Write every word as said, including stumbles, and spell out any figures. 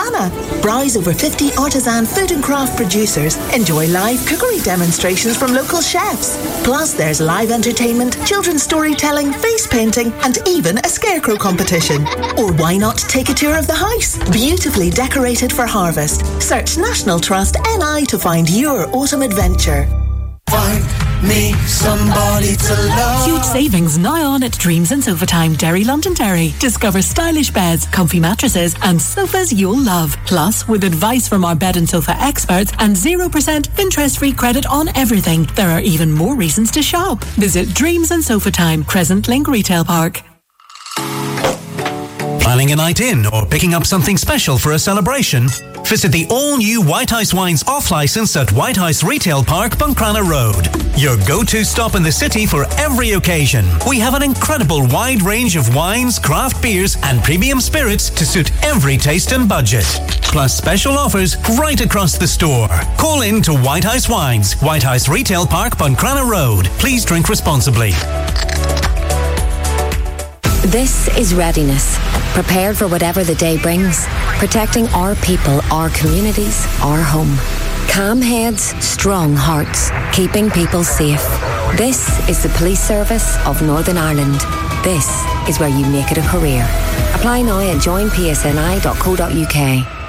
Anna. Browse over fifty artisan food and craft producers. Enjoy live cookery demonstrations from local chefs. Plus, there's live entertainment, children's storytelling, face painting, and even a scarecrow competition. Or why not take a tour of the house? Beautifully decorated for harvest. Search National Trust N I to find your autumn adventure. Find me somebody to love. Huge savings now on at Dreams and Sofa Time, Derry, Londonderry. Discover stylish beds, comfy mattresses and sofas you'll love. Plus, with advice from our bed and sofa experts and zero percent interest-free credit on everything, there are even more reasons to shop. Visit Dreams and Sofa Time, Crescent Link Retail Park. Planning a night in or picking up something special for a celebration? Visit the all-new Whitehouse Wines off-licence at Whitehouse Retail Park, Buncrana Road. Your go-to stop in the city for every occasion. We have an incredible wide range of wines, craft beers and premium spirits to suit every taste and budget. Plus special offers right across the store. Call in to Whitehouse Wines, Whitehouse Retail Park, Buncrana Road. Please drink responsibly. This is Readiness. Prepared for whatever the day brings. Protecting our people, our communities, our home. Calm heads, strong hearts. Keeping people safe. This is the Police Service of Northern Ireland. This is where you make it a career. Apply now at join p s n i dot co dot u k.